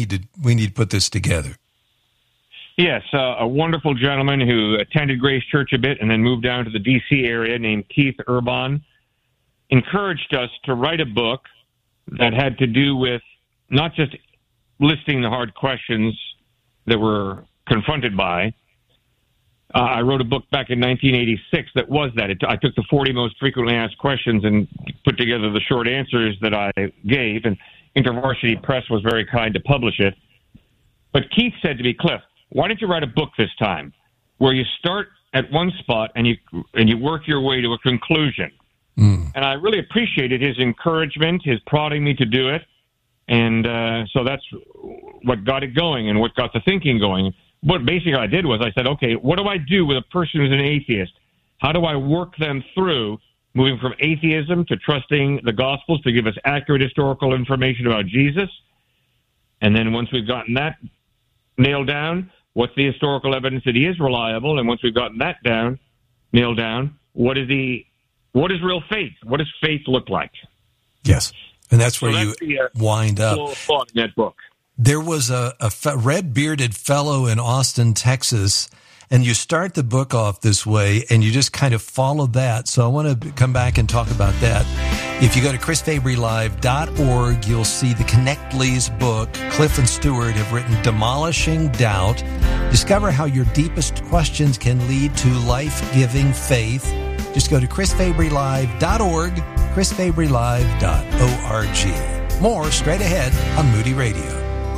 need to put this together. Yes, a wonderful gentleman who attended Grace Church a bit and then moved down to the D.C. area named Keith Urban encouraged us to write a book that had to do with not just listing the hard questions that we're confronted by. I wrote a book back in 1986 that was that. I took the 40 most frequently asked questions and put together the short answers that I gave, and InterVarsity Press was very kind to publish it. But Keith said to me, Cliff, why don't you write a book this time where you start at one spot and you work your way to a conclusion? And I really appreciated his encouragement, his prodding me to do it. And so that's what got it going and what got the thinking going. What basically I did was I said, okay, what do I do with a person who's an atheist? How do I work them through moving from atheism to trusting the Gospels to give us accurate historical information about Jesus? And then once we've gotten that nailed down, what's the historical evidence that he is reliable? And once we've gotten that nailed down, what is real faith? What does faith look like? Yes, and that's where you wind up. In that book. There was a red-bearded fellow in Austin, Texas, and you start the book off this way, and you just kind of follow that. So I want to come back and talk about that. If you go to chrisfabrylive.org, you'll see the Connectleys book. Cliff and Stewart have written Demolishing Doubt. Discover how your deepest questions can lead to life-giving faith. Just go to chrisfabrylive.org, chrisfabrylive.org. More straight ahead on Moody Radio.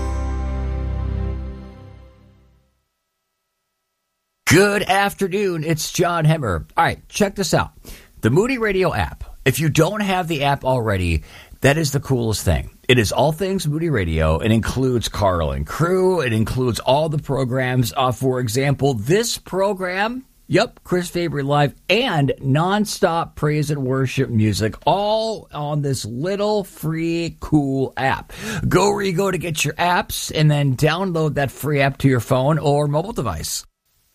Good afternoon. It's John Hemmer. All right, check this out. The Moody Radio app. If you don't have the app already, that is the coolest thing. It is all things Moody Radio. It includes Carl and Crew. It includes all the programs. For example, this program, Chris Fabry Live, and nonstop praise and worship music, all on this little free, cool app. Go where you go to get your apps, and then download that free app to your phone or mobile device.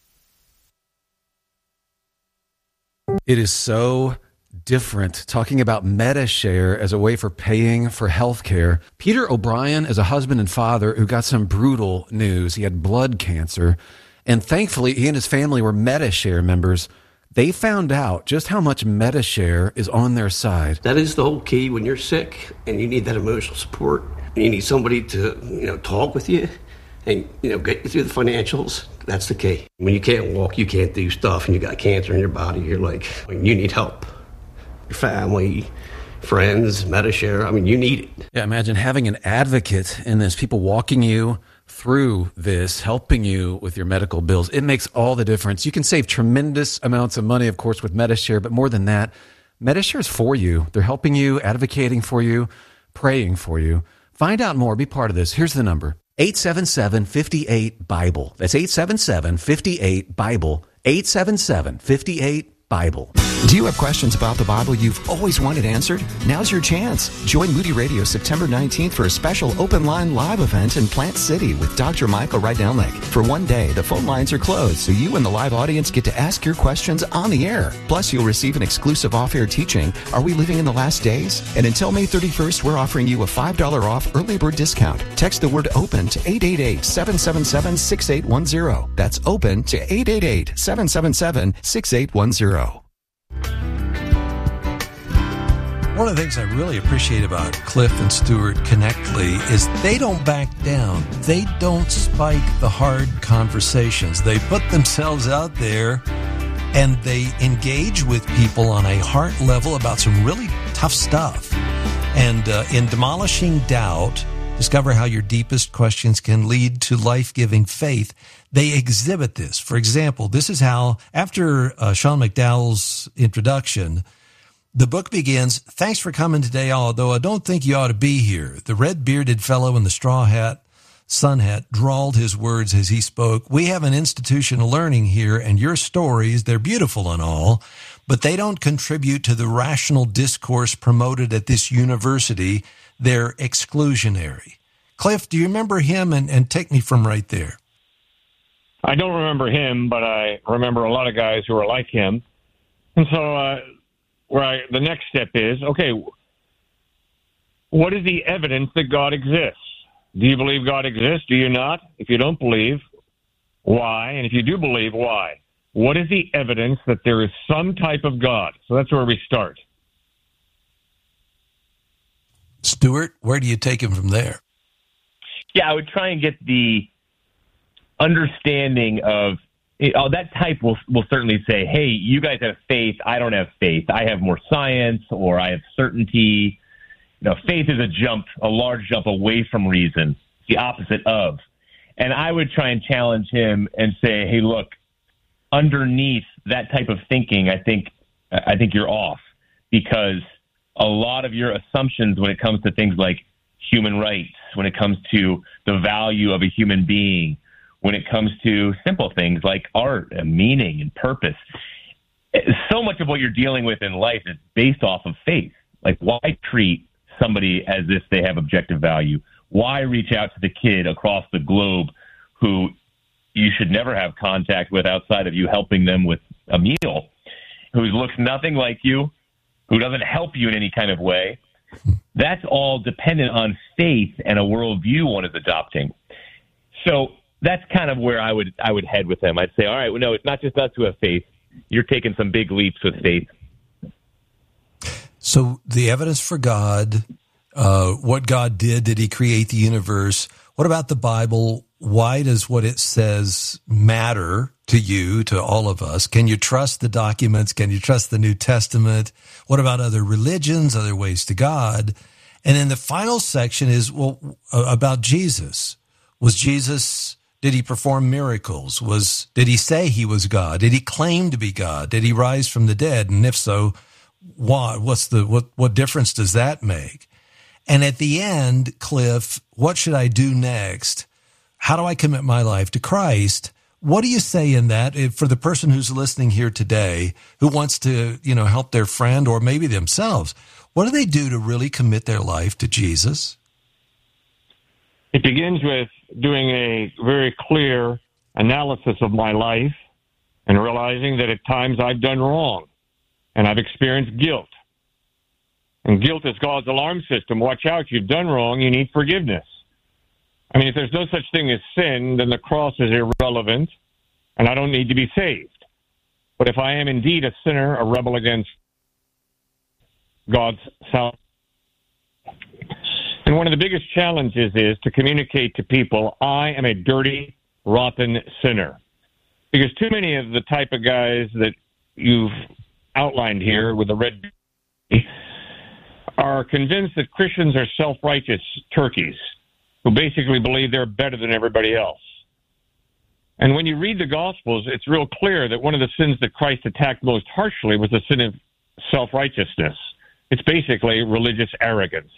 It is so different talking about MediShare as a way for paying for health care. Peter O'Brien is a husband and father who got some brutal news. He had blood cancer, and thankfully he and his family were MediShare members. They found out just how much MediShare is on their side. That is the whole key when you're sick and you need that emotional support. And you need somebody to, talk with you and, get you through the financials. That's the key. When you can't walk, you can't do stuff, and you got cancer in your body, you're like, you need help. Your family, friends, MediShare, you need it. Yeah, imagine having an advocate in this, people walking you through this, helping you with your medical bills. It makes all the difference. You can save tremendous amounts of money, of course, with MediShare, but more than that, MediShare is for you. They're helping you, advocating for you, praying for you. Find out more. Be part of this. Here's the number. 877-58-BIBLE. That's 877-58-BIBLE. 877-58-BIBLE. Do you have questions about the Bible you've always wanted answered? Now's your chance. Join Moody Radio September 19th for a special open line live event in Plant City with Dr. Michael Rydelnik. For one day, the phone lines are closed, so you and the live audience get to ask your questions on the air. Plus, you'll receive an exclusive off-air teaching, Are We Living in the Last Days? And until May 31st, we're offering you a $5 off early bird discount. Text the word OPEN to 888-777-6810. That's OPEN to 888-777-6810. One of the things I really appreciate about Cliff and Stewart Connectly is they don't back down. They don't spike the hard conversations. They put themselves out there and they engage with people on a heart level about some really tough stuff. And in Demolishing Doubt, discover how your deepest questions can lead to life-giving faith. They exhibit this. For example, this is how, after Sean McDowell's introduction, the book begins, "Thanks for coming today, although I don't think you ought to be here." The red-bearded fellow in the straw hat, sun hat, drawled his words as he spoke. "We have an institution of learning here, and your stories, they're beautiful and all, but they don't contribute to the rational discourse promoted at this university. They're exclusionary." Cliff, do you remember him? And take me from right there. I don't remember him, but I remember a lot of guys who are like him. And so the next step is, okay, what is the evidence that God exists? Do you believe God exists? Do you not? If you don't believe, why? And if you do believe, why? What is the evidence that there is some type of God? So that's where we start. Stuart, where do you take him from there? Yeah, I would try and get the understanding of that type will certainly say, hey, you guys have faith, I don't have faith. I have more science, or I have certainty. Faith is a large jump away from reason, the opposite of. And I would try and challenge him and say, hey, look, underneath that type of thinking, I think you're off, because a lot of your assumptions when it comes to things like human rights, when it comes to the value of a human being, when it comes to simple things like art and meaning and purpose, so much of what you're dealing with in life is based off of faith. Like, why treat somebody as if they have objective value? Why reach out to the kid across the globe who you should never have contact with outside of you helping them with a meal, who looks nothing like you, who doesn't help you in any kind of way? That's all dependent on faith and a worldview one is adopting. So that's kind of where I would head with them. I'd say, all right, well, no, it's not just us who have faith. You're taking some big leaps with faith. So the evidence for God, what God did he create the universe? What about the Bible? Why does what it says matter to you, to all of us? Can you trust the documents? Can you trust the New Testament? What about other religions, other ways to God? And then the final section is, about Jesus. Did he perform miracles? Did he say he was God? Did he claim to be God? Did he rise from the dead? And if so, why? What difference does that make? And at the end, Cliff, what should I do next? How do I commit my life to Christ? What do you say in that for the person who's listening here today who wants to, help their friend or maybe themselves? What do they do to really commit their life to Jesus? It begins with doing a very clear analysis of my life and realizing that at times I've done wrong and I've experienced guilt. And guilt is God's alarm system. Watch out, you've done wrong, you need forgiveness. I mean, if there's no such thing as sin, then the cross is irrelevant and I don't need to be saved. But if I am indeed a sinner, a rebel against God's salvation, and one of the biggest challenges is to communicate to people, I am a dirty, rotten sinner. Because too many of the type of guys that you've outlined here with the red are convinced that Christians are self-righteous turkeys who basically believe they're better than everybody else. And when you read the Gospels, it's real clear that one of the sins that Christ attacked most harshly was the sin of self-righteousness. It's basically religious arrogance.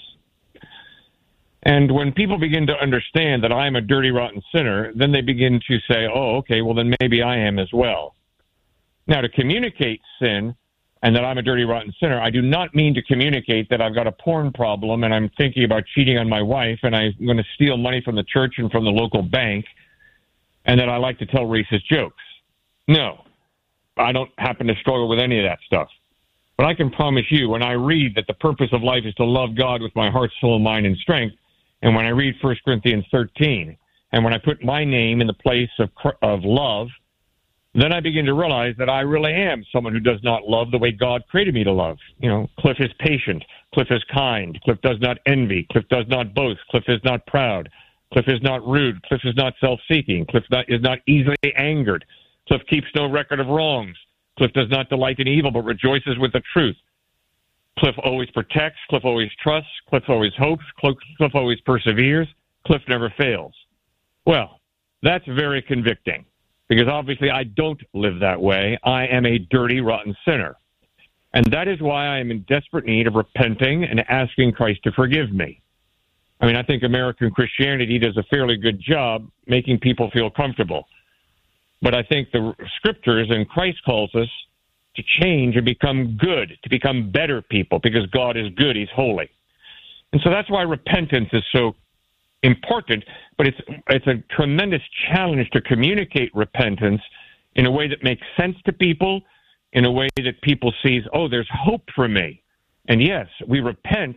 And when people begin to understand that I am a dirty, rotten sinner, then they begin to say, oh, okay, well, then maybe I am as well. Now, to communicate sin and that I'm a dirty, rotten sinner, I do not mean to communicate that I've got a porn problem and I'm thinking about cheating on my wife and I'm going to steal money from the church and from the local bank and that I like to tell racist jokes. No, I don't happen to struggle with any of that stuff. But I can promise you, when I read that the purpose of life is to love God with my heart, soul, mind, and strength, and when I read 1 Corinthians 13, and when I put my name in the place of love, then I begin to realize that I really am someone who does not love the way God created me to love. Cliff is patient. Cliff is kind. Cliff does not envy. Cliff does not boast. Cliff is not proud. Cliff is not rude. Cliff is not self-seeking. Cliff is not easily angered. Cliff keeps no record of wrongs. Cliff does not delight in evil, but rejoices with the truth. Cliff always protects. Cliff always trusts. Cliff always hopes. Cliff always perseveres. Cliff never fails. Well, that's very convicting because obviously I don't live that way. I am a dirty, rotten sinner. And that is why I am in desperate need of repenting and asking Christ to forgive me. I mean, I think American Christianity does a fairly good job making people feel comfortable. But I think the scriptures and Christ calls us to change and become good, to become better people, because God is good, he's holy. And so that's why repentance is so important, but it's a tremendous challenge to communicate repentance in a way that makes sense to people, in a way that people sees, oh, there's hope for me. And yes, we repent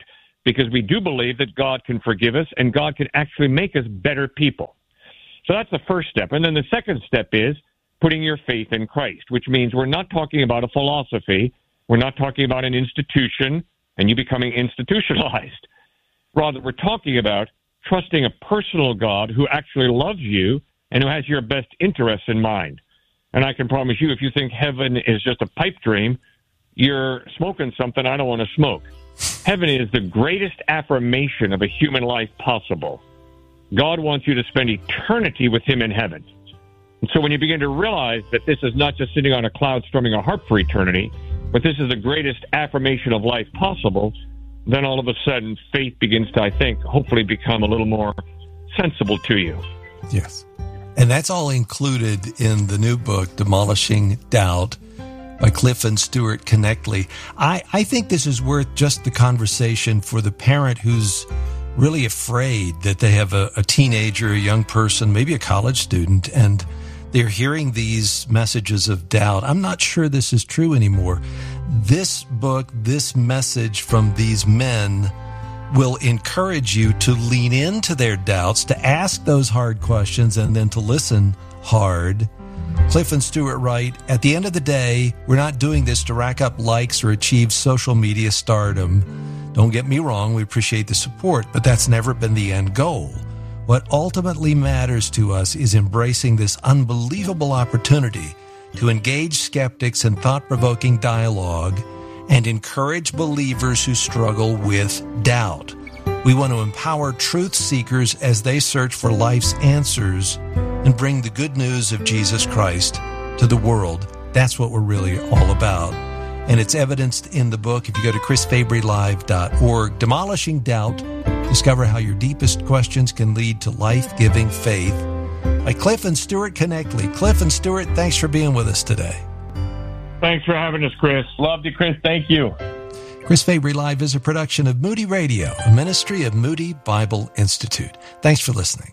because we do believe that God can forgive us and God can actually make us better people. So that's the first step. And then the second step is putting your faith in Christ, which means we're not talking about a philosophy. We're not talking about an institution and you becoming institutionalized. Rather, we're talking about trusting a personal God who actually loves you and who has your best interests in mind. And I can promise you, if you think heaven is just a pipe dream, you're smoking something I don't want to smoke. Heaven is the greatest affirmation of a human life possible. God wants you to spend eternity with him in heaven. And so when you begin to realize that this is not just sitting on a cloud strumming a harp for eternity, but this is the greatest affirmation of life possible, then all of a sudden faith begins to, I think, hopefully become a little more sensible to you. Yes. And that's all included in the new book, Demolishing Doubt, by Cliff and Stuart Connectly. I think this is worth just the conversation for the parent who's really afraid that they have a teenager, a young person, maybe a college student, and they're hearing these messages of doubt. I'm not sure this is true anymore. This book, this message from these men will encourage you to lean into their doubts, to ask those hard questions, and then to listen hard. Cliff and Stuart write, at the end of the day, we're not doing this to rack up likes or achieve social media stardom. Don't get me wrong, we appreciate the support, but that's never been the end goal. What ultimately matters to us is embracing this unbelievable opportunity to engage skeptics in thought-provoking dialogue and encourage believers who struggle with doubt. We want to empower truth seekers as they search for life's answers and bring the good news of Jesus Christ to the world. That's what we're really all about. And it's evidenced in the book. If you go to chrisfabrylive.org, Demolishing Doubt, discover how your deepest questions can lead to life-giving faith, by Cliff and Stuart Connectly. Cliff and Stuart, thanks for being with us today. Thanks for having us, Chris. Loved you, Chris. Thank you. Chris Fabry Live is a production of Moody Radio, a ministry of Moody Bible Institute. Thanks for listening.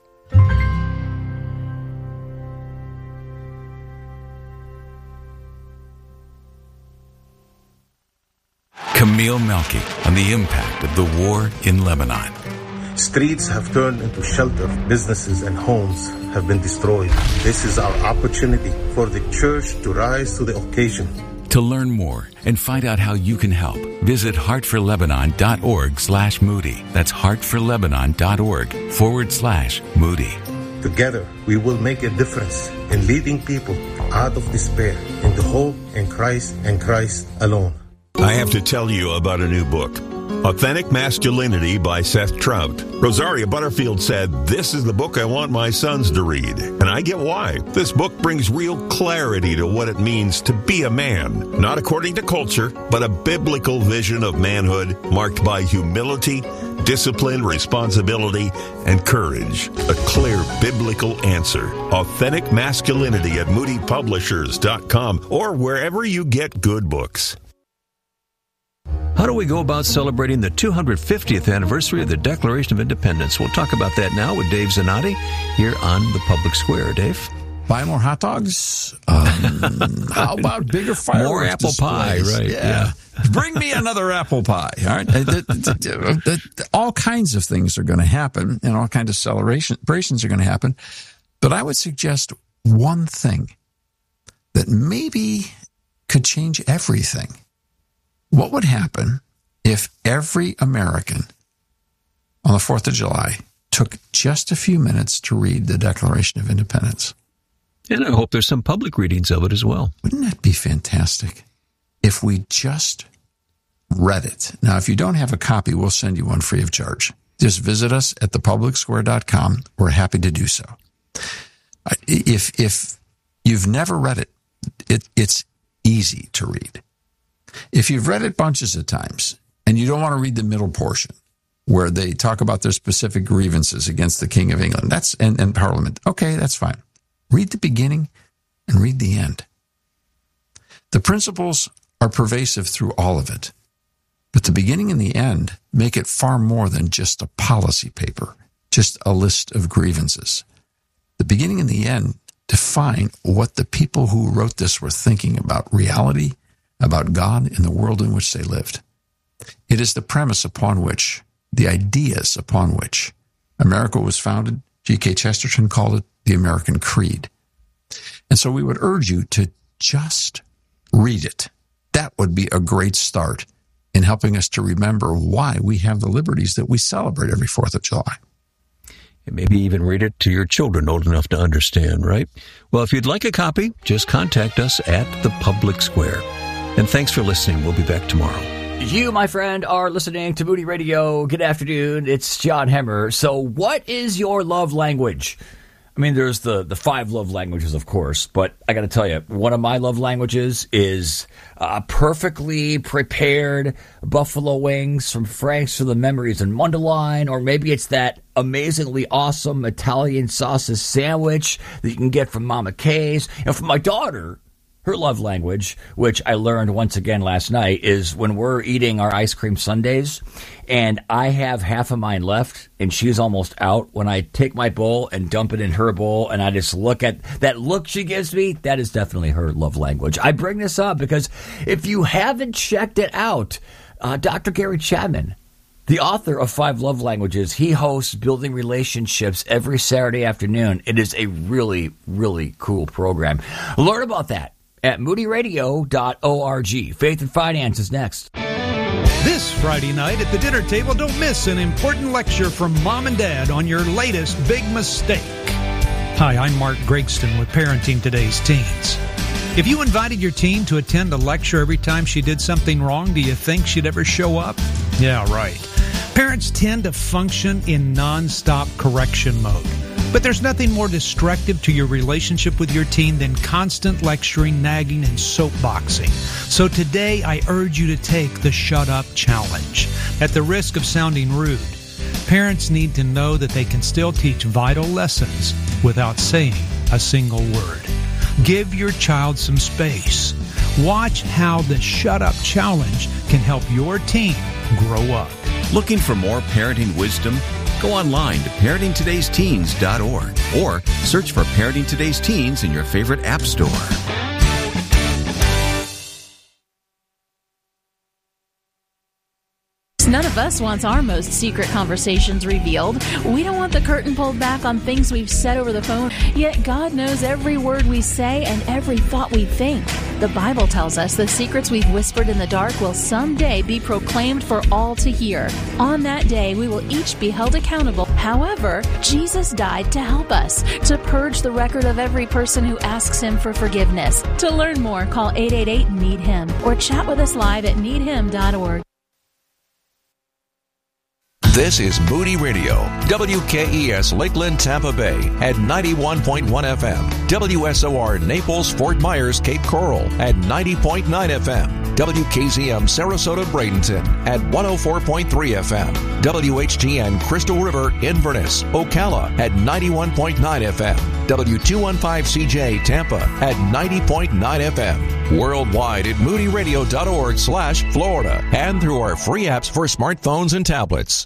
Camille Melky on the impact of the war in Lebanon. Streets have turned into shelter. Businesses and homes have been destroyed. This is our opportunity for the church to rise to the occasion. To learn more and find out how you can help, visit heartforlebanon.org/Moody. That's heartforlebanon.org/Moody. Together, we will make a difference in leading people out of despair into hope in Christ and Christ alone. I have to tell you about a new book, Authentic Masculinity by Seth Trout. Rosaria Butterfield said, "This is the book I want my sons to read." And I get why. This book brings real clarity to what it means to be a man, not according to culture, but a biblical vision of manhood marked by humility, discipline, responsibility, and courage. A clear biblical answer. Authentic Masculinity at moodypublishers.com or wherever you get good books. How do we go about celebrating the 250th anniversary of the Declaration of Independence? We'll talk about that now with Dave Zanotti here on the Public Square. Dave? Buy more hot dogs. How about bigger fireworks? More apple pie, right? Yeah. Bring me another apple pie. All right. All kinds of things are going to happen, and all kinds of celebrations are going to happen. But I would suggest one thing that maybe could change everything. What would happen if every American on the 4th of July took just a few minutes to read the Declaration of Independence? And I hope there's some public readings of it as well. Wouldn't that be fantastic if we just read it? Now, if you don't have a copy, we'll send you one free of charge. Just visit us at thepublicsquare.com. We're happy to do so. If you've never read it, it's easy to read. If you've read it bunches of times and you don't want to read the middle portion where they talk about their specific grievances against the King of England and Parliament, okay, that's fine. Read the beginning and read the end. The principles are pervasive through all of it, but the beginning and the end make it far more than just a policy paper, just a list of grievances. The beginning and the end define what the people who wrote this were thinking about reality, about God and the world in which they lived. It is the premise upon which the ideas upon which America was founded. G.K. Chesterton called it the American Creed. And so we would urge you to just read it. That would be a great start in helping us to remember why we have the liberties that we celebrate every 4th of July. And maybe even read it to your children old enough to understand, right? Well, if you'd like a copy, just contact us at the Public Square. And thanks for listening. We'll be back tomorrow. You, my friend, are listening to Moody Radio. Good afternoon. It's John Hemmer. So what is your love language? I mean, there's the 5 love languages, of course, but I got to tell you, one of my love languages is perfectly prepared buffalo wings from Frank's for the Memories in Mundelein, or maybe it's that amazingly awesome Italian sausage sandwich that you can get from Mama Kay's. And for my daughter, her love language, which I learned once again last night, is when we're eating our ice cream sundaes and I have half of mine left and she's almost out, when I take my bowl and dump it in her bowl and I just look at that look she gives me, that is definitely her love language. I bring this up because if you haven't checked it out, Dr. Gary Chapman, the author of 5 Love Languages, he hosts Building Relationships every Saturday afternoon. It is a really, really cool program. Learn about that at moodyradio.org. Faith and Finance is next. This Friday night at the dinner table, don't miss an important lecture from Mom and Dad on your latest big mistake. Hi, I'm Mark Gregston with Parenting Today's Teens. If you invited your teen to attend a lecture every time she did something wrong, do you think she'd ever show up? Yeah, right. Parents tend to function in nonstop correction mode. But there's nothing more destructive to your relationship with your teen than constant lecturing, nagging, and soapboxing. So today, I urge you to take the Shut Up Challenge. At the risk of sounding rude, parents need to know that they can still teach vital lessons without saying a single word. Give your child some space. Watch how the Shut Up Challenge can help your teen grow up. Looking for more parenting wisdom? Go online to parentingtodaysteens.org or search for Parenting Today's Teens in your favorite app store. None of us wants our most secret conversations revealed. We don't want the curtain pulled back on things we've said over the phone, yet God knows every word we say and every thought we think. The Bible tells us the secrets we've whispered in the dark will someday be proclaimed for all to hear. On that day, we will each be held accountable. However, Jesus died to help us, to purge the record of every person who asks Him for forgiveness. To learn more, call 888-NEED-HIM or chat with us live at needhim.org. This is Moody Radio, WKES Lakeland, Tampa Bay at 91.1 FM, WSOR Naples, Fort Myers, Cape Coral at 90.9 FM, WKZM Sarasota, Bradenton at 104.3 FM, WHTN Crystal River, Inverness, Ocala at 91.9 FM, W215CJ Tampa at 90.9 FM, worldwide at moodyradio.org/Florida, and through our free apps for smartphones and tablets.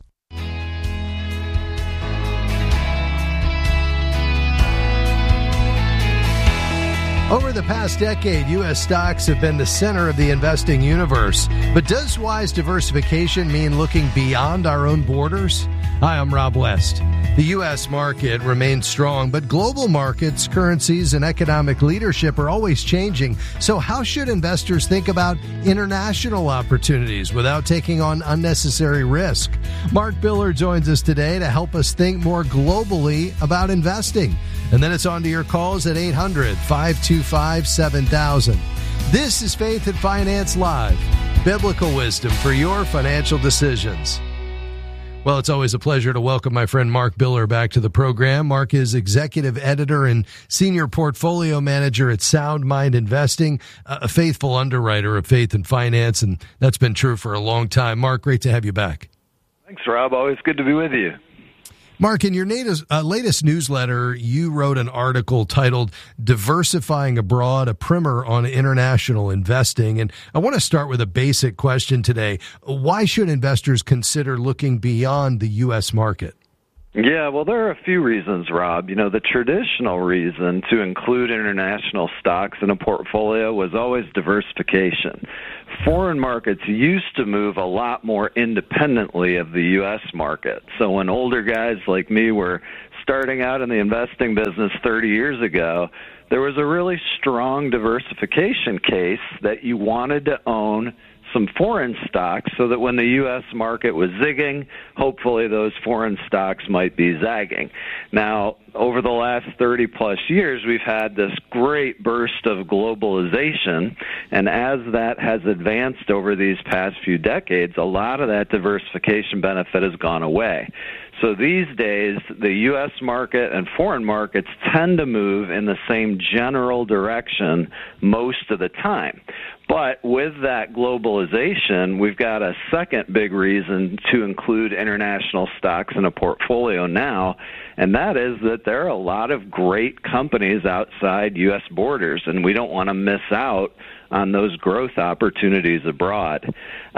Over the past decade, U.S. stocks have been the center of the investing universe. But does wise diversification mean looking beyond our own borders? Hi, I'm Rob West. The U.S. market remains strong, but global markets, currencies, and economic leadership are always changing. So how should investors think about international opportunities without taking on unnecessary risk? Mark Biller joins us today to help us think more globally about investing. And then it's on to your calls at 800-525-7000. This is Faith and Finance Live, biblical wisdom for your financial decisions. Well, it's always a pleasure to welcome my friend Mark Biller back to the program. Mark is executive editor and senior portfolio manager at Sound Mind Investing, a faithful underwriter of Faith and Finance, and that's been true for a long time. Mark, great to have you back. Thanks, Rob. Always good to be with you. Mark, in your latest newsletter, you wrote an article titled Diversifying Abroad, a primer on international investing. And I want to start with a basic question today. Why should investors consider looking beyond the U.S. market? Yeah, well, there are a few reasons, Rob. The traditional reason to include international stocks in a portfolio was always diversification. Foreign markets used to move a lot more independently of the U.S. market. So when older guys like me were starting out in the investing business 30 years ago, there was a really strong diversification case that you wanted to own some foreign stocks so that when the U.S. market was zigging, hopefully those foreign stocks might be zagging. Now, over the last 30-plus years, we've had this great burst of globalization, and as that has advanced over these past few decades, a lot of that diversification benefit has gone away. So these days, the U.S. market and foreign markets tend to move in the same general direction most of the time. But with that globalization, we've got a second big reason to include international stocks in a portfolio now, and that is that there are a lot of great companies outside U.S. borders, and we don't want to miss out on those growth opportunities abroad.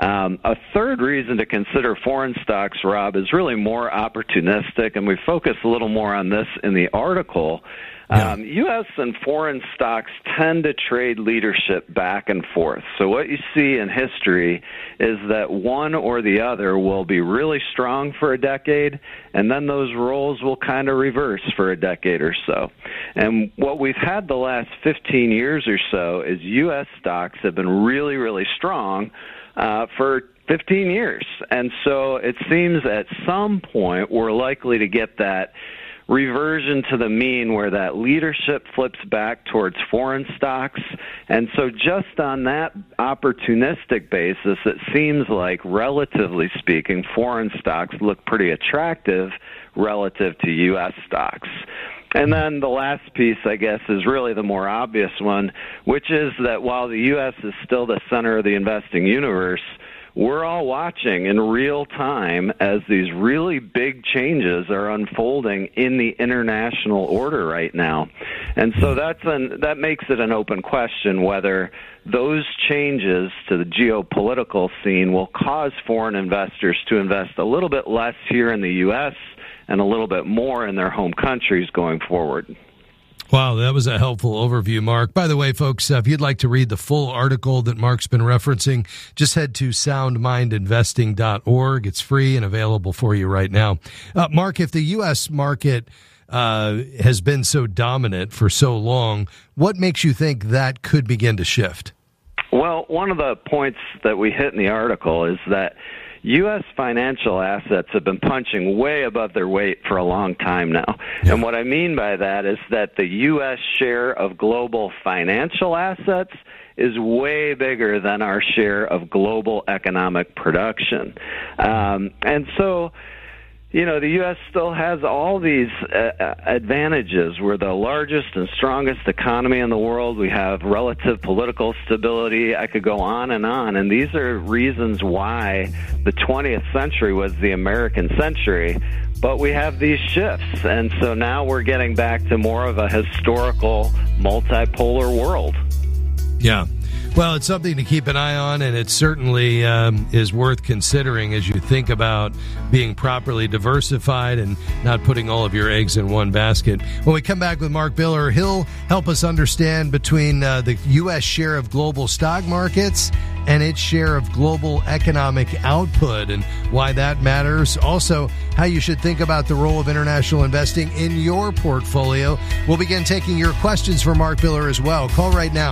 A third reason to consider foreign stocks, Rob, is really more opportunistic, and we focus a little more on this in the article. U.S. and foreign stocks tend to trade leadership back and forth. So what you see in history is that one or the other will be really strong for a decade, and then those roles will kind of reverse for a decade or so. And what we've had the last 15 years or so is U.S. stocks have been really, really strong for 15 years. And so it seems at some point we're likely to get that reversion to the mean where that leadership flips back towards foreign stocks. And so just on that opportunistic basis, it seems like, relatively speaking, foreign stocks look pretty attractive relative to U.S. stocks. And then the last piece, I guess, is really the more obvious one, which is that while the U.S. is still the center of the investing universe, we're all watching in real time as these really big changes are unfolding in the international order right now. And so that makes it an open question whether those changes to the geopolitical scene will cause foreign investors to invest a little bit less here in the U.S. and a little bit more in their home countries going forward. Wow, that was a helpful overview, Mark. By the way, folks, if you'd like to read the full article that Mark's been referencing, just head to soundmindinvesting.org. It's free and available for you right now. Mark, if the U.S. market has been so dominant for so long, what makes you think that could begin to shift? Well, one of the points that we hit in the article is that U.S. financial assets have been punching way above their weight for a long time now. Yeah. And what I mean by that is that the U.S. share of global financial assets is way bigger than our share of global economic production. And so, the U.S. still has all these advantages. We're the largest and strongest economy in the world. We have relative political stability. I could go on. And these are reasons why the 20th century was the American century. But we have these shifts. And so now we're getting back to more of a historical multipolar world. Yeah. Well, it's something to keep an eye on, and it certainly is worth considering as you think about being properly diversified and not putting all of your eggs in one basket. When we come back with Mark Biller, he'll help us understand between the U.S. share of global stock markets and its share of global economic output and why that matters. Also, how you should think about the role of international investing in your portfolio. We'll begin taking your questions for Mark Biller as well. Call right now,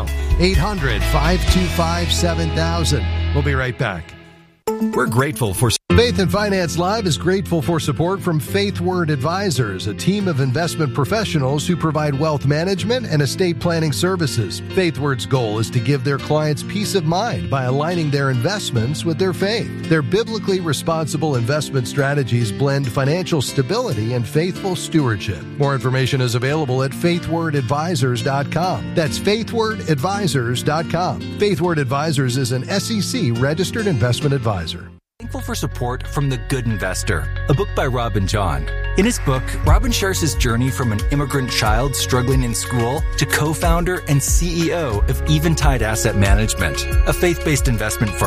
800-525-7000. We'll be right back. We're grateful for Faith and Finance Live is grateful for support from Faith Word Advisors, a team of investment professionals who provide wealth management and estate planning services. Faith Word's goal is to give their clients peace of mind by aligning their investments with their faith. Their biblically responsible investment strategies blend financial stability and faithful stewardship. More information is available at faithwordadvisors.com. That's faithwordadvisors.com. Faith Word Advisors is an SEC registered investment advisor. Thankful for support from The Good Investor, a book by Robin John. In his book, Robin shares his journey from an immigrant child struggling in school to co-founder and CEO of Eventide Asset Management, a faith-based investment firm.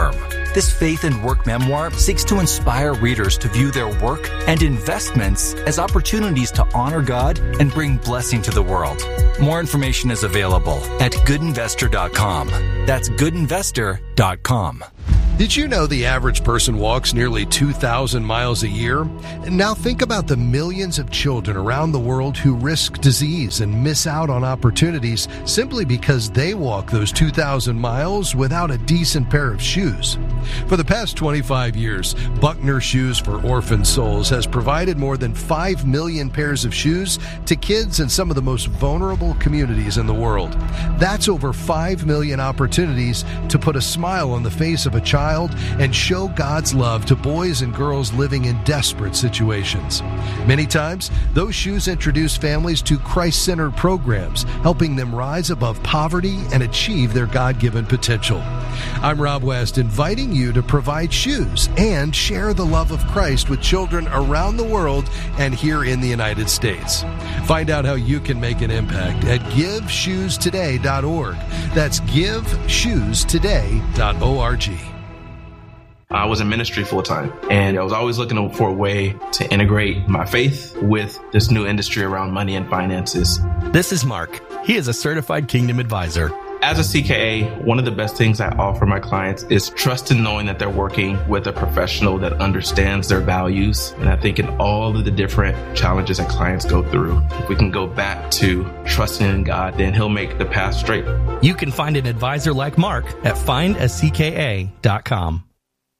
This faith and work memoir seeks to inspire readers to view their work and investments as opportunities to honor God and bring blessing to the world. More information is available at goodinvestor.com. That's goodinvestor.com. Did you know the average person walks nearly 2,000 miles a year? Now think about the millions of children around the world who risk disease and miss out on opportunities simply because they walk those 2,000 miles without a decent pair of shoes. For the past 25 years, Buckner Shoes for Orphan Souls has provided more than 5 million pairs of shoes to kids in some of the most vulnerable communities in the world. That's over 5 million opportunities to put a smile on the face of a child and show God's love to boys and girls living in desperate situations. Many times, those shoes introduce families to Christ-centered programs, helping them rise above poverty and achieve their God-given potential. I'm Rob West, inviting you to provide shoes and share the love of Christ with children around the world and here in the United States. Find out how you can make an impact at GiveShoesToday.org. That's GiveShoesToday.org. I was in ministry full time, and I was always looking for a way to integrate my faith with this new industry around money and finances. This is Mark. He is a certified Kingdom advisor. As a CKA, one of the best things I offer my clients is trust in knowing that they're working with a professional that understands their values. And I think in all of the different challenges that clients go through, if we can go back to trusting in God, then He'll make the path straight. You can find an advisor like Mark at findacka.com.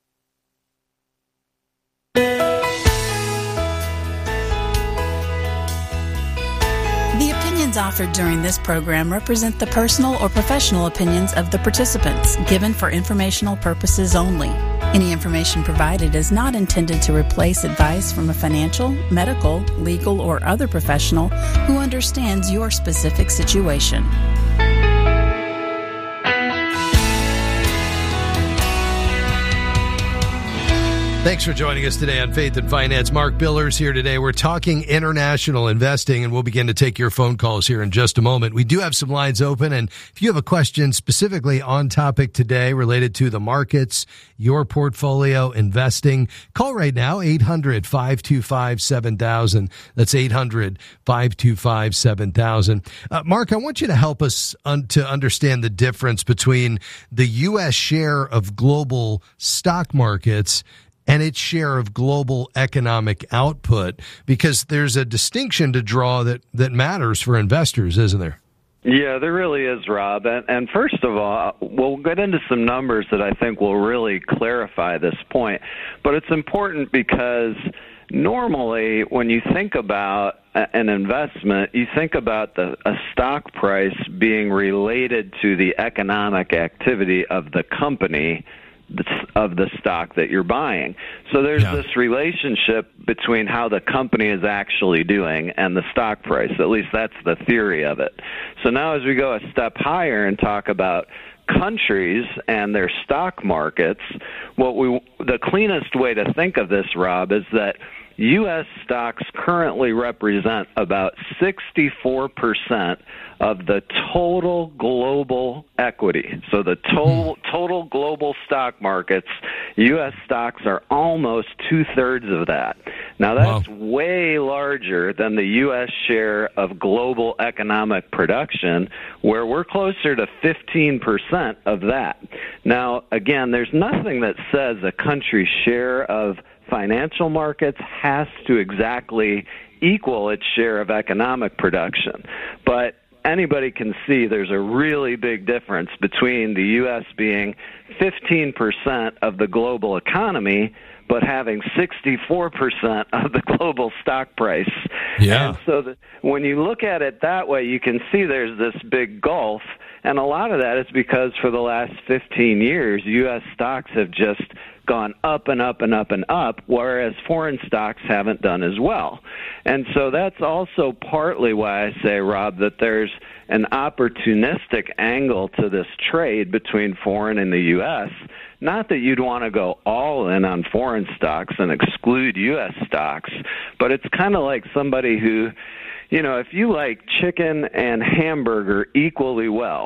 The opinions offered during this program represent the personal or professional opinions of the participants, given for informational purposes only. Any information provided is not intended to replace advice from a financial, medical, legal, or other professional who understands your specific situation. Thanks for joining us today on Faith and Finance. Mark Billers here today. We're talking international investing, and we'll begin to take your phone calls here in just a moment. We do have some lines open, and if you have a question specifically on topic today related to the markets, your portfolio, investing, call right now, 800-525-7000. That's 800-525-7000. Mark, I want you to help us to understand the difference between the U.S. share of global stock markets and its share of global economic output, because there's a distinction to draw that matters for investors, isn't there? Yeah, there really is, Rob. And first of all, we'll get into some numbers that I think will really clarify this point. But it's important because normally when you think about an investment, you think about a stock price being related to the economic activity of the company of the stock that you're buying. So there's this relationship between how the company is actually doing and the stock price. At least that's the theory of it. So now as we go a step higher and talk about countries and their stock markets, the cleanest way to think of this, Rob, is that U.S. stocks currently represent about 64% of the total global equity. So the total global stock markets, U.S. stocks are almost two-thirds of that. Now, that's way larger than the U.S. share of global economic production, where we're closer to 15% of that. Now, again, there's nothing that says a country's share of financial markets has to exactly equal its share of economic production. But anybody can see there's a really big difference between the U.S. being 15% of the global economy but having 64% of the global stock price. Yeah. And so when you look at it that way, you can see there's this big gulf. And a lot of that is because for the last 15 years, U.S. stocks have just gone up and up and up and up, whereas foreign stocks haven't done as well. And so that's also partly why I say, Rob, that there's an opportunistic angle to this trade between foreign and the U.S. Not that you'd want to go all in on foreign stocks and exclude U.S. stocks, but it's kind of like somebody who, you know, if you like chicken and hamburger equally well,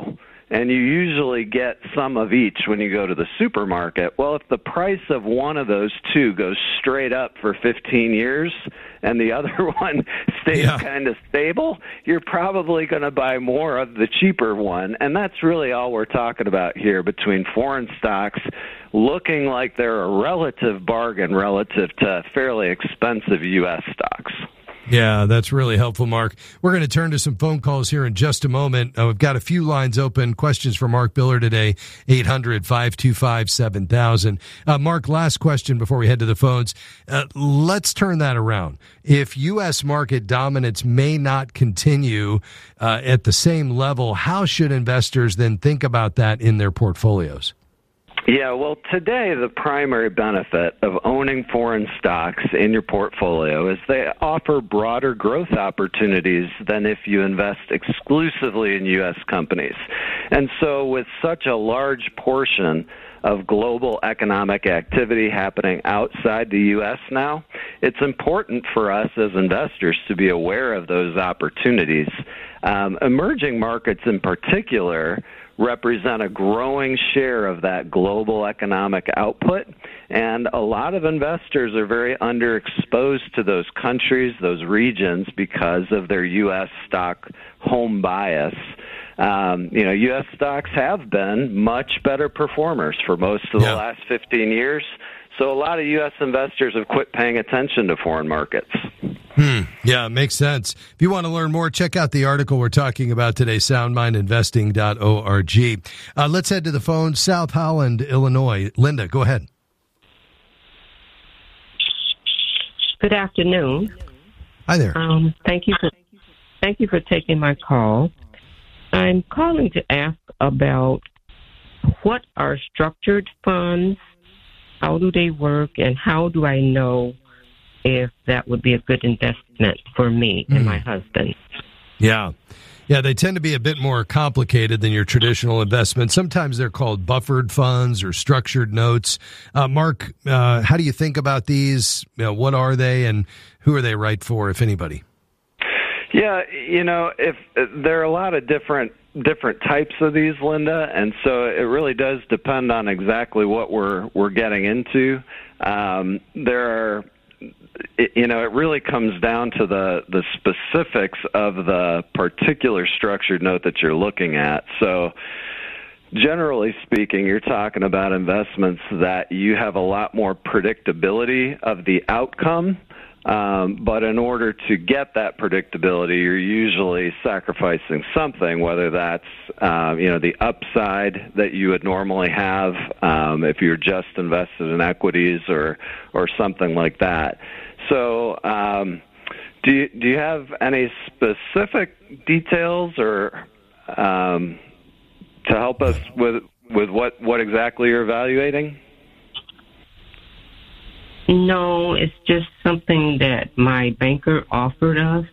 and you usually get some of each when you go to the supermarket. Well, if the price of one of those two goes straight up for 15 years and the other one stays kind of stable, you're probably going to buy more of the cheaper one. And that's really all we're talking about here between foreign stocks looking like they're a relative bargain relative to fairly expensive U.S. stocks. Yeah, that's really helpful, Mark. We're going to turn to some phone calls here in just a moment. We've got a few lines open. Questions for Mark Biller today, 800-525-7000. Mark, last question before we head to the phones. Let's turn that around. If U.S. market dominance may not continue at the same level, how should investors then think about that in their portfolios? Yeah, well, today the primary benefit of owning foreign stocks in your portfolio is they offer broader growth opportunities than if you invest exclusively in U.S. companies. And so with such a large portion of global economic activity happening outside the U.S. now, it's important for us as investors to be aware of those opportunities. Emerging markets in particular represent a growing share of that global economic output, and a lot of investors are very underexposed to those countries, those regions, because of their U.S. stock home bias. U.S. stocks have been much better performers for most of the last 15 years, so a lot of U.S. investors have quit paying attention to foreign markets. Yeah, makes sense. If you want to learn more, check out the article we're talking about today, soundmindinvesting.org. Let's head to the phone. South Holland, Illinois. Linda, go ahead. Good afternoon. Hi there. Thank you for taking my call. I'm calling to ask about what are structured funds, how do they work, and how do I know if that would be a good investment for me and my husband. Yeah, they tend to be a bit more complicated than your traditional investments. Sometimes they're called buffered funds or structured notes. Mark, how do you think about these? What are they, and who are they right for, if anybody? Yeah, if there are a lot of different types of these, Linda, and so it really does depend on exactly what we're getting into. It really comes down to the specifics of the particular structured note that you're looking at. So generally speaking, you're talking about investments that you have a lot more predictability of the outcome. But in order to get that predictability, you're usually sacrificing something, whether that's, the upside that you would normally have if you're just invested in equities or something like that. So do you have any specific details or to help us with what exactly you're evaluating? No, it's just something that my banker offered us.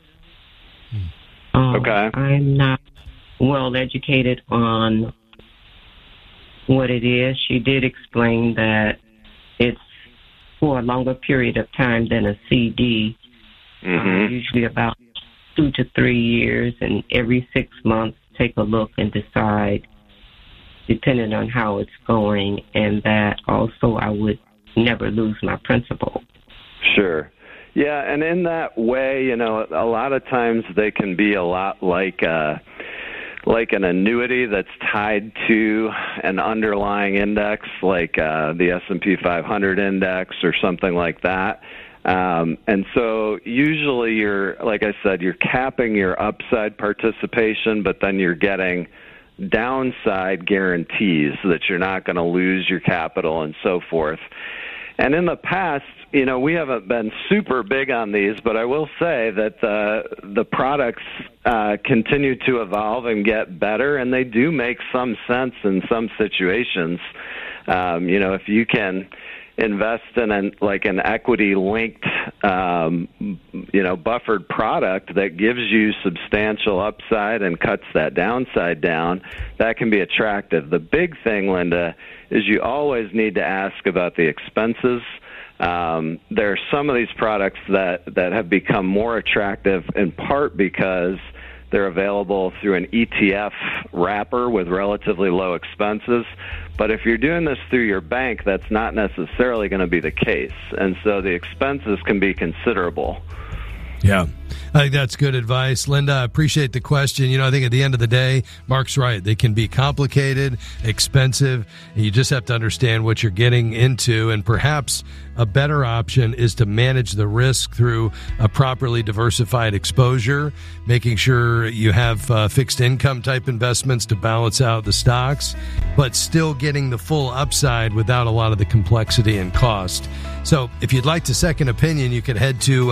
Okay. I'm not well educated on what it is. She did explain that it's for a longer period of time than a CD, usually about 2 to 3 years, and every 6 months take a look and decide, depending on how it's going, and that also I would never lose my principal. Sure. Yeah, and in that way, a lot of times they can be a lot like an annuity that's tied to an underlying index, like the S&P 500 index or something like that. And so usually you're capping your upside participation, but then you're getting downside guarantees that you're not going to lose your capital and so forth. And in the past, we haven't been super big on these, but I will say that the products continue to evolve and get better, and they do make some sense in some situations. If you can invest in an equity-linked, buffered product that gives you substantial upside and cuts that downside down, that can be attractive. The big thing, Linda, is you always need to ask about the expenses. There are some of these products that have become more attractive in part because They're available through an ETF wrapper with relatively low expenses. But if you're doing this through your bank, that's not necessarily going to be the case. And so the expenses can be considerable. Yeah, I think that's good advice. Linda, I appreciate the question. I think at the end of the day, Mark's right. They can be complicated, expensive, and you just have to understand what you're getting into. And perhaps a better option is to manage the risk through a properly diversified exposure, making sure you have fixed income type investments to balance out the stocks, but still getting the full upside without a lot of the complexity and cost. So if you'd like to second opinion, you can head to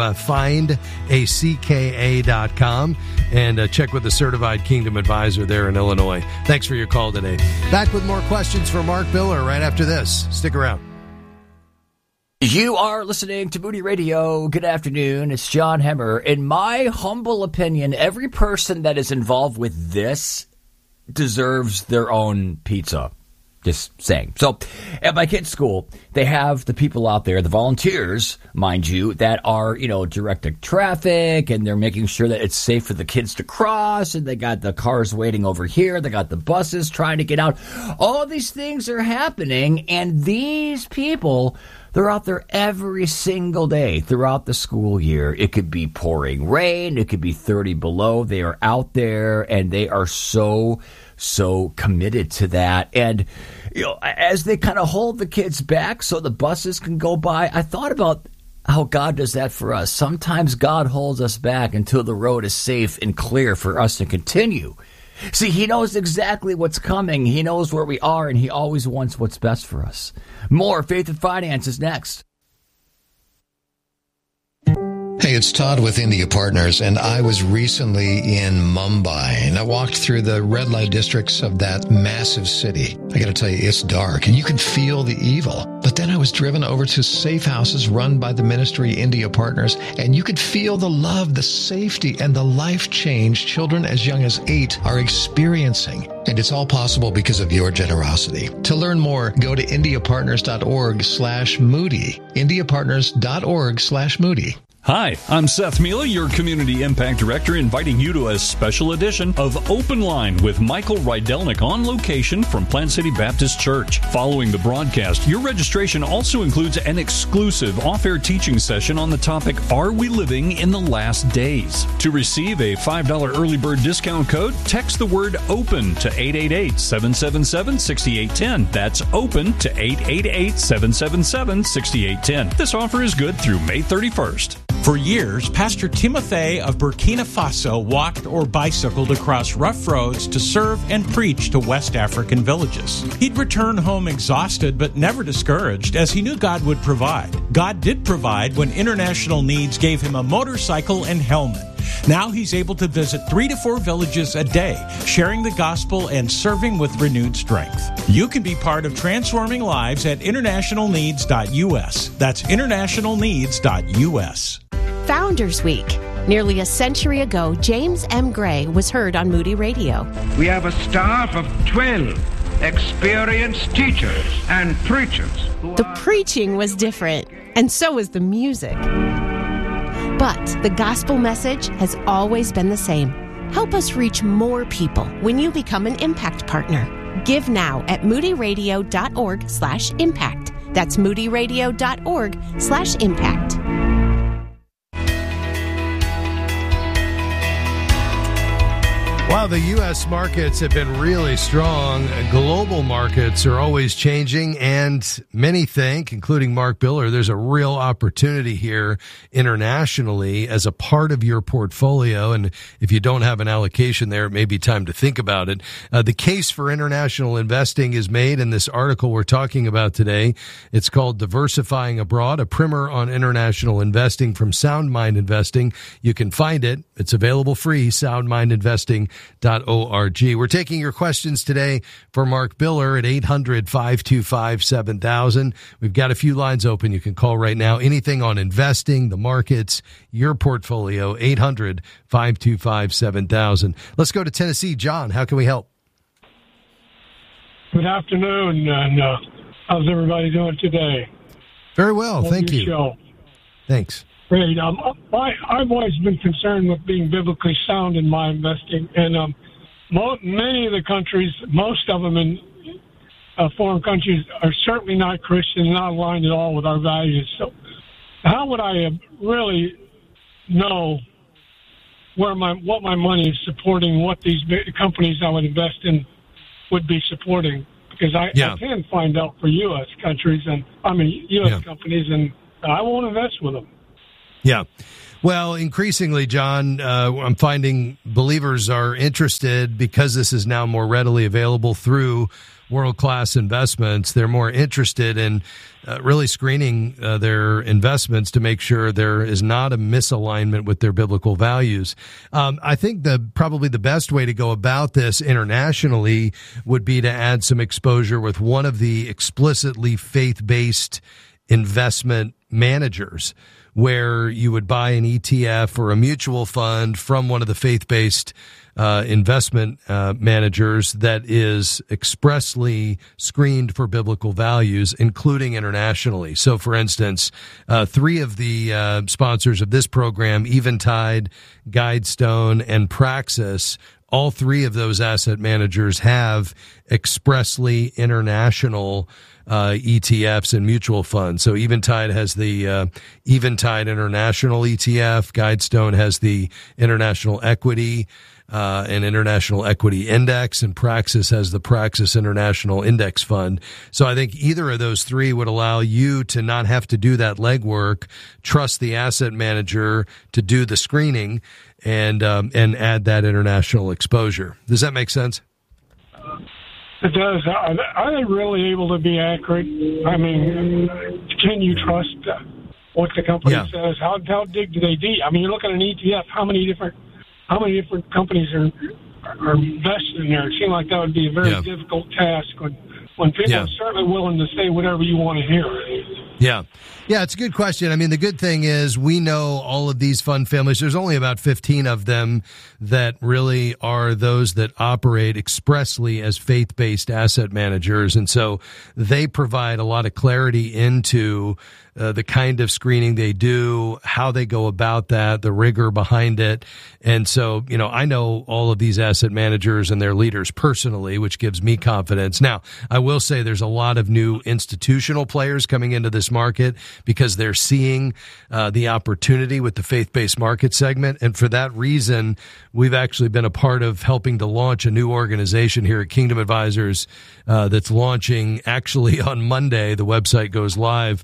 findacka.com and check with the certified Kingdom advisor there in Illinois. Thanks for your call today. Back with more questions for Mark Biller right after this. Stick around. You are listening to Moody Radio. Good afternoon. It's John Hemmer. In my humble opinion, every person that is involved with this deserves their own pizza. Just saying. So at my kids' school, they have the people out there, the volunteers, mind you, that are, directing traffic, and they're making sure that it's safe for the kids to cross, and they got the cars waiting over here, they got the buses trying to get out. All of these things are happening, and these people, they're out there every single day throughout the school year. It could be pouring rain, it could be 30 below. They are out there, and they are so committed to that. And as they kind of hold the kids back so the buses can go by, I thought about how God does that for us. Sometimes God holds us back until the road is safe and clear for us to continue. See, he knows exactly what's coming. He knows where we are, and he always wants what's best for us. More Faith and Finance is next. Hey, it's Todd with India Partners, and I was recently in Mumbai, and I walked through the red light districts of that massive city. I gotta tell you, it's dark, and you can feel the evil. But then I was driven over to safe houses run by the ministry India Partners, and you could feel the love, the safety, and the life change children as young as 8 are experiencing. And it's all possible because of your generosity. To learn more, go to indiapartners.org/Moody. indiapartners.org/Moody. Hi, I'm Seth Mila, your Community Impact Director, inviting you to a special edition of Open Line with Michael Rydelnik on location from Plant City Baptist Church. Following the broadcast, your registration also includes an exclusive off-air teaching session on the topic, Are We Living in the Last Days? To receive a $5 early bird discount code, text the word OPEN to 888-777-6810. That's OPEN to 888-777-6810. This offer is good through May 31st. For years, Pastor Timothy of Burkina Faso walked or bicycled across rough roads to serve and preach to West African villages. He'd return home exhausted but never discouraged, as he knew God would provide. God did provide when International Needs gave him a motorcycle and helmet. Now he's able to visit 3 to 4 villages a day, sharing the gospel and serving with renewed strength. You can be part of transforming lives at internationalneeds.us. That's internationalneeds.us. Founders Week. Nearly a century ago, James M. Gray was heard on Moody Radio. We have a staff of 12 experienced teachers and preachers. The preaching was different, and so was the music. But the gospel message has always been the same. Help us reach more people when you become an Impact Partner. Give now at moodyradio.org/impact. That's moodyradio.org/impact. While the U.S. markets have been really strong, global markets are always changing, and many think, including Mark Biller, there's a real opportunity here internationally as a part of your portfolio, and if you don't have an allocation there, it may be time to think about it. The case for international investing is made in this article we're talking about today. It's called Diversifying Abroad, a primer on international investing from Sound Mind Investing. You can find it. It's available free, soundmindinvesting.org. We're taking your questions today for Mark Biller at 800-525-7000. We've got a few lines open. You can call right now. Anything on investing, the markets, your portfolio, 800-525-7000. Let's go to Tennessee. John, how can we help? Good afternoon, and how's everybody doing today? Very well, thank you. Show. Thanks. Great. I've always been concerned with being biblically sound in my investing, and many of the countries, most of them in foreign countries, are certainly not Christian, not aligned at all with our values. So how would I really know what my money is supporting, what these companies I would invest in would be supporting? Because I can find out for U.S. countries, U.S. companies, and I won't invest with them. Yeah. Well, increasingly, John, I'm finding believers are interested because this is now more readily available through world-class investments. They're more interested in really screening their investments to make sure there is not a misalignment with their biblical values. I think probably the best way to go about this internationally would be to add some exposure with one of the explicitly faith-based investment managers, where you would buy an ETF or a mutual fund from one of the faith-based investment managers that is expressly screened for biblical values, including internationally. So, for instance, 3 of the sponsors of this program, Eventide, Guidestone, and Praxis, all 3 of those asset managers have expressly international ETFs and mutual funds. So Eventide has the Eventide International ETF. Guidestone has the International Equity and International Equity Index, and Praxis has the Praxis International Index Fund. So I think either of those 3 would allow you to not have to do that legwork, trust the asset manager to do the screening, and add that international exposure. Does that make sense? It does. Are they really able to be accurate? I mean, can you trust what the company says? How deep do they dig? I mean, you look at an ETF. How many different companies are invested in there? It seems like that would be a very difficult task when people are certainly willing to say whatever you want to hear. Yeah, it's a good question. I mean, the good thing is we know all of these fund families. There's only about 15 of them that really are those that operate expressly as faith-based asset managers. And so they provide a lot of clarity into the kind of screening they do, how they go about that, the rigor behind it. And so, I know all of these asset managers and their leaders personally, which gives me confidence. Now, I will say there's a lot of new institutional players coming into this market because they're seeing the opportunity with the faith-based market segment. And for that reason, we've actually been a part of helping to launch a new organization here at Kingdom Advisors that's launching actually on Monday. The website goes live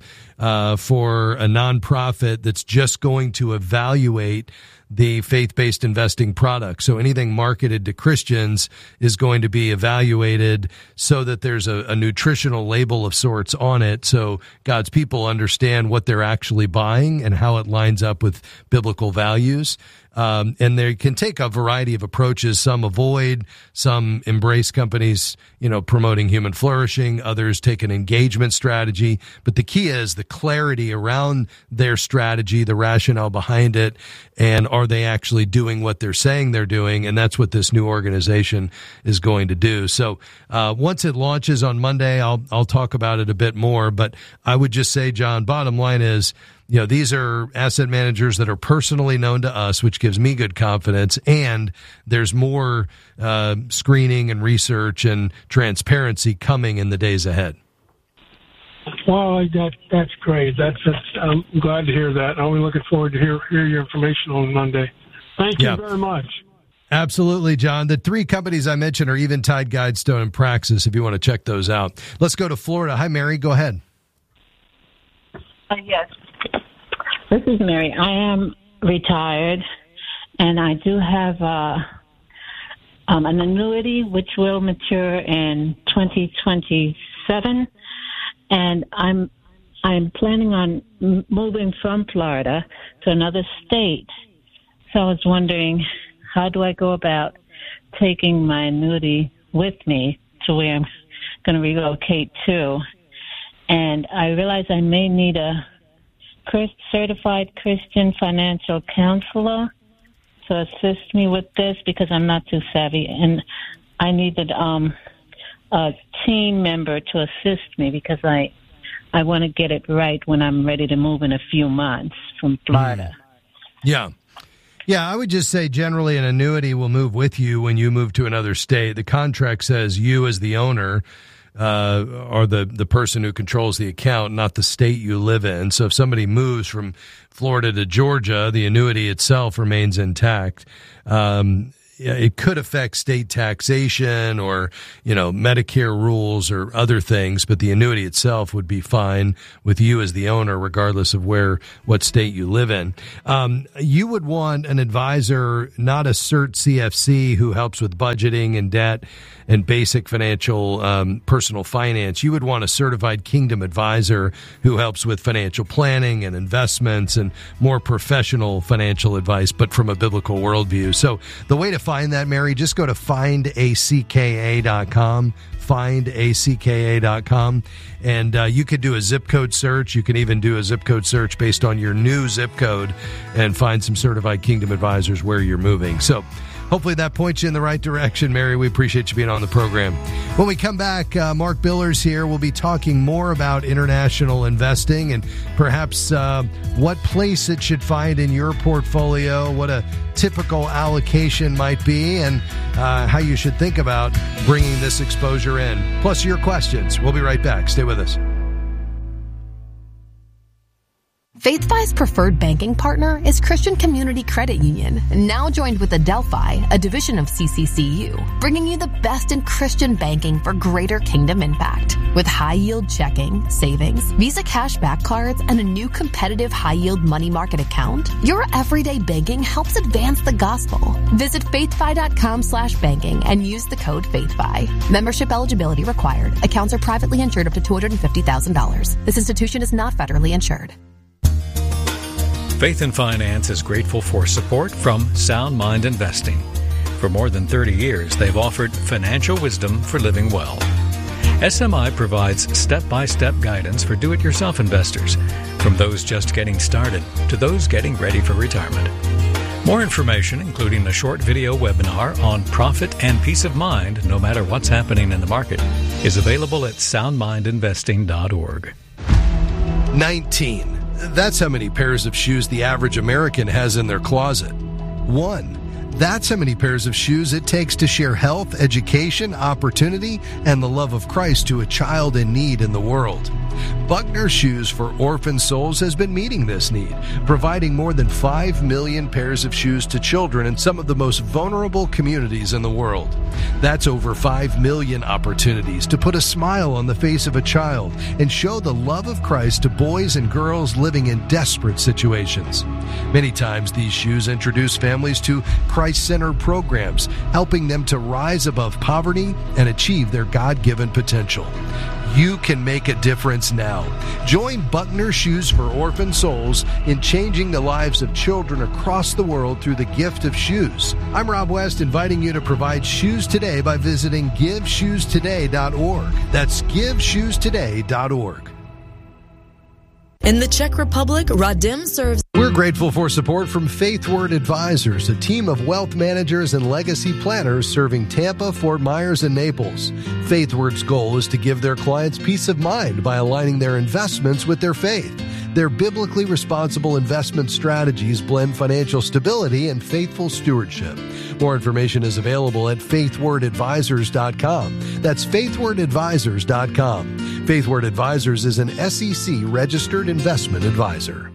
for a nonprofit that's just going to evaluate the faith-based investing product. So anything marketed to Christians is going to be evaluated so that there's a nutritional label of sorts on it, so God's people understand what they're actually buying and how it lines up with biblical values. And they can take a variety of approaches. Some avoid, some embrace companies, promoting human flourishing. Others take an engagement strategy. But the key is the clarity around their strategy, the rationale behind it, and are they actually doing what they're saying they're doing? And that's what this new organization is going to do. So once it launches on Monday, I'll talk about it a bit more. But I would just say, John, bottom line is, these are asset managers that are personally known to us, which gives me good confidence. And there's more screening and research and transparency coming in the days ahead. Well, that's great. I'm glad to hear that. I'll be looking forward to hear your information on Monday. Thank you very much. Absolutely, John. The 3 companies I mentioned are Eventide, Guidestone, and Praxis, if you want to check those out. Let's go to Florida. Hi, Mary. Go ahead. Yes. This is Mary. I am retired, and I do have an annuity which will mature in 2027, and I'm planning on moving from Florida to another state. So I was wondering, how do I go about taking my annuity with me to where I'm going to relocate to? And I realize I may need a certified Christian financial counselor to assist me with this because I'm not too savvy, and I needed a team member to assist me because I I want to get it right when I'm ready to move in a few months from Florida. Yeah. Yeah, I would just say generally an annuity will move with you when you move to another state. The contract says you as the owner or the person who controls the account, not the state you live in. So if somebody moves from Florida to Georgia, the annuity itself remains intact. It could affect state taxation or, Medicare rules or other things, but the annuity itself would be fine with you as the owner, regardless of what state you live in. You would want an advisor, not a CERT CFC who helps with budgeting and debt and basic financial, personal finance. You would want a certified Kingdom advisor who helps with financial planning and investments and more professional financial advice, but from a biblical worldview. So the way to find that, Mary, just go to findacka.com, findacka.com, and you could do a zip code search. You can even do a zip code search based on your new zip code and find some certified Kingdom advisors where you're moving. So hopefully that points you in the right direction, Mary. We appreciate you being on the program. When we come back, Mark Billers here. We'll be talking more about international investing and perhaps what place it should find in your portfolio, what a typical allocation might be, and how you should think about bringing this exposure in. Plus your questions. We'll be right back. Stay with us. FaithFi's preferred banking partner is Christian Community Credit Union, now joined with Adelphi, a division of CCCU, bringing you the best in Christian banking for greater kingdom impact. With high-yield checking, savings, Visa cashback cards, and a new competitive high-yield money market account, your everyday banking helps advance the gospel. Visit faithfi.com/banking and use the code FaithFi. Membership eligibility required. Accounts are privately insured up to $250,000. This institution is not federally insured. Faith and Finance is grateful for support from Sound Mind Investing. For more than 30 years, they've offered financial wisdom for living well. SMI provides step-by-step guidance for do-it-yourself investors, from those just getting started to those getting ready for retirement. More information, including a short video webinar on profit and peace of mind, no matter what's happening in the market, is available at soundmindinvesting.org. 19. That's how many pairs of shoes the average American has in their closet. 1. That's how many pairs of shoes it takes to share health, education, opportunity, and the love of Christ to a child in need in the world. Buckner Shoes for Orphan Souls has been meeting this need, providing more than 5 million pairs of shoes to children in some of the most vulnerable communities in the world. That's over 5 million opportunities to put a smile on the face of a child and show the love of Christ to boys and girls living in desperate situations. Many times these shoes introduce families to Christ-centered programs, helping them to rise above poverty and achieve their God-given potential. You can make a difference now. Join Buckner Shoes for Orphan Souls in changing the lives of children across the world through the gift of shoes. I'm Rob West, inviting you to provide shoes today by visiting GiveShoesToday.org. That's GiveShoesToday.org. In the Czech Republic, Radim serves. We're grateful for support from FaithWord Advisors, a team of wealth managers and legacy planners serving Tampa, Fort Myers, and Naples. FaithWord's goal is to give their clients peace of mind by aligning their investments with their faith. Their biblically responsible investment strategies blend financial stability and faithful stewardship. More information is available at faithwordadvisors.com. That's faithwordadvisors.com. FaithWord Advisors is an SEC-registered investment advisor.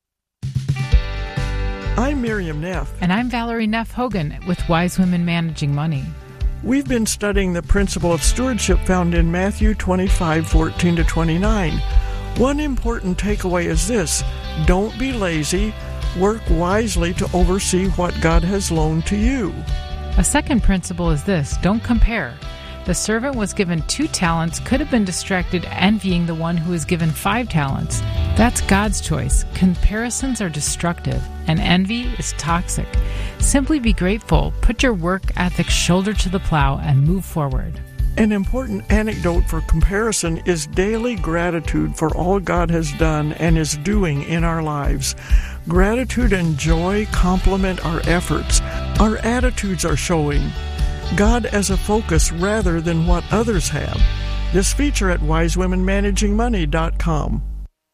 I'm Miriam Neff. And I'm Valerie Neff Hogan with Wise Women Managing Money. We've been studying the principle of stewardship found in Matthew 25:14-29. One important takeaway is this: don't be lazy. Work wisely to oversee what God has loaned to you. A second principle is this: don't compare. The servant was given 2 talents, could have been distracted envying the one who was given 5 talents. That's God's choice. Comparisons are destructive, and envy is toxic. Simply be grateful, put your work ethic shoulder to the plow, and move forward. An important anecdote for comparison is daily gratitude for all God has done and is doing in our lives. Gratitude and joy complement our efforts. Our attitudes are showing God as a focus rather than what others have. This feature at wisewomenmanagingmoney.com.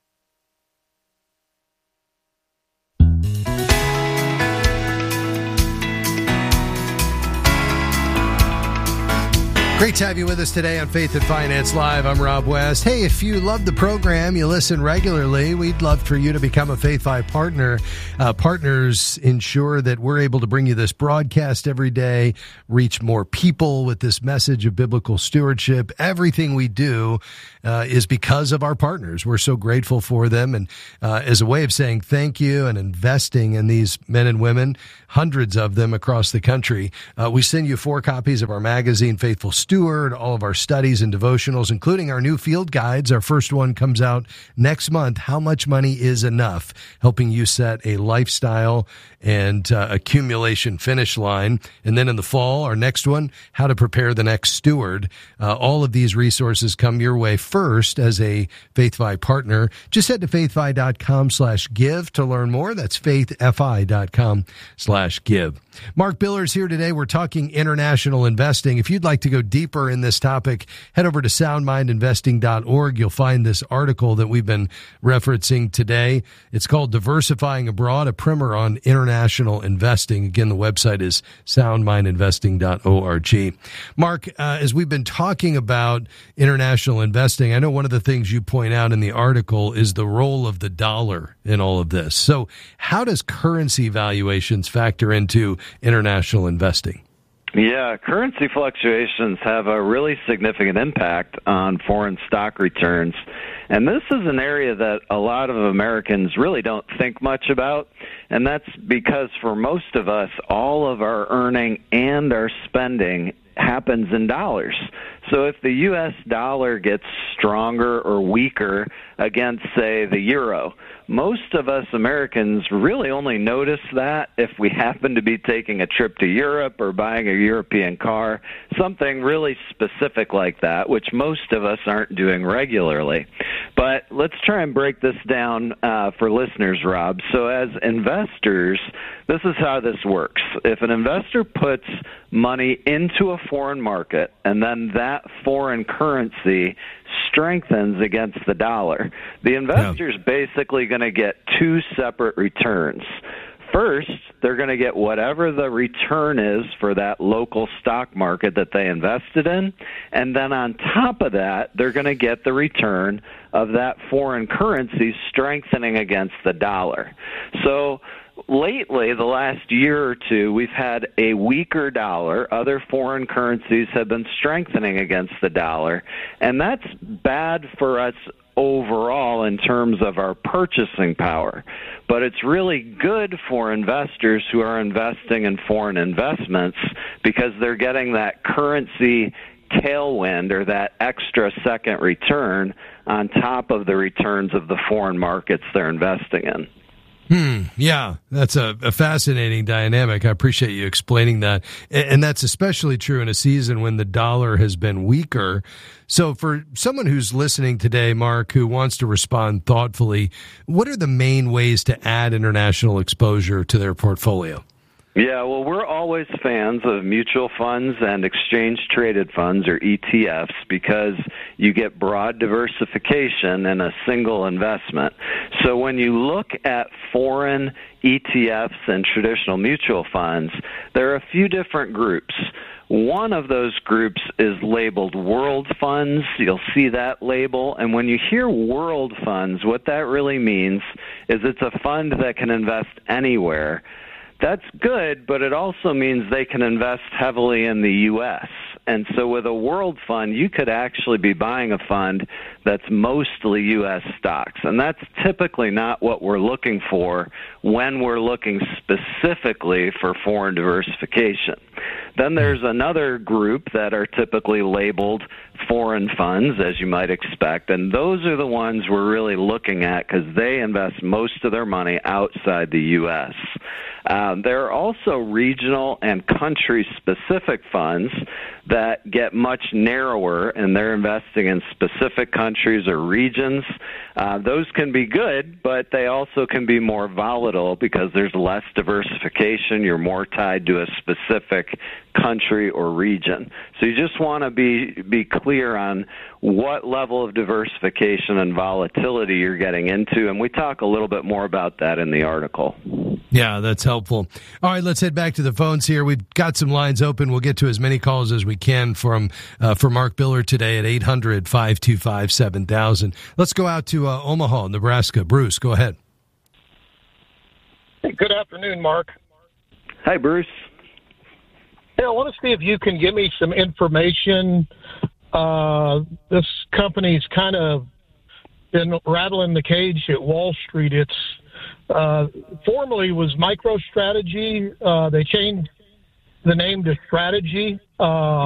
Great to have you with us today on Faith and Finance Live. I'm Rob West. Hey, if you love the program, you listen regularly, we'd love for you to become a Faith Fi partner. Partners ensure that we're able to bring you this broadcast every day, reach more people with this message of biblical stewardship. Everything we do is because of our partners. We're so grateful for them. And as a way of saying thank you and investing in these men and women, hundreds of them across the country, we send you 4 copies of our magazine, Faithful Steward, all of our studies and devotionals, including our new field guides. Our first one comes out next month, How Much Money is Enough, helping you set a lifestyle and accumulation finish line. And then in the fall, our next one, How to Prepare the Next Steward. All of these resources come your way first as a FaithFi partner. Just head to faithfi.com/give to learn more. That's faithfi.com/give. Mark Biller's here today. We're talking international investing. If you'd like to go deeper in this topic, head over to soundmindinvesting.org. You'll find this article that we've been referencing today. It's called Diversifying Abroad, a primer on international investing. Again, the website is soundmindinvesting.org. Mark, as we've been talking about international investing, I know one of the things you point out in the article is the role of the dollar in all of this. So how does currency valuations factor into international investing? Yeah, currency fluctuations have a really significant impact on foreign stock returns. And this is an area that a lot of Americans really don't think much about. And that's because for most of us, all of our earning and our spending happens in dollars. So if the U.S. dollar gets stronger or weaker against, say, the euro, most of us Americans really only notice that if we happen to be taking a trip to Europe or buying a European car, something really specific like that, which most of us aren't doing regularly. But let's try and break this down for listeners, Rob. So as investors, this is how this works. If an investor puts money into a foreign market and then that foreign currency strengthens against the dollar, the investor's basically going to get 2 separate returns. First, they're going to get whatever the return is for that local stock market that they invested in, and then on top of that, they're going to get the return of that foreign currency strengthening against the dollar. So lately, the last year or two, we've had a weaker dollar. Other foreign currencies have been strengthening against the dollar, and that's bad for us overall in terms of our purchasing power. But it's really good for investors who are investing in foreign investments because they're getting that currency tailwind or that extra second return on top of the returns of the foreign markets they're investing in. Yeah, that's a fascinating dynamic. I appreciate you explaining that. And that's especially true in a season when the dollar has been weaker. So for someone who's listening today, Mark, who wants to respond thoughtfully, what are the main ways to add international exposure to their portfolio? Yeah, well, we're always fans of mutual funds and exchange-traded funds, or ETFs, because you get broad diversification in a single investment. So when you look at foreign ETFs and traditional mutual funds, there are a few different groups. One of those groups is labeled world funds. You'll see that label. And when you hear world funds, what that really means is it's a fund that can invest anywhere. That's good, but it also means they can invest heavily in the U.S. And so with a world fund, you could actually be buying a fund that's mostly U.S. stocks. And that's typically not what we're looking for when we're looking specifically for foreign diversification. Then there's another group that are typically labeled foreign funds, as you might expect, and those are the ones we're really looking at because they invest most of their money outside the U.S. There are also regional and country-specific funds that get much narrower, and they're investing in specific countries or regions. Those can be good, but they also can be more volatile because there's less diversification. You're more tied to a specific specific country or region. So you just want to be clear on what level of diversification and volatility you're getting into, and we talk a little bit more about that in the article. Yeah, that's helpful. All right, let's head back to the phones here. We've got some lines open. We'll get to as many calls as we can for Mark Biller today at 800-525-7000. Let's go out to Omaha, Nebraska. Bruce, go ahead. Hey, good afternoon, Mark. Hi, Bruce. Hey, I want to see if you can give me some information. This company's kind of been rattling the cage at Wall Street. It's formerly was MicroStrategy. They changed the name to Strategy.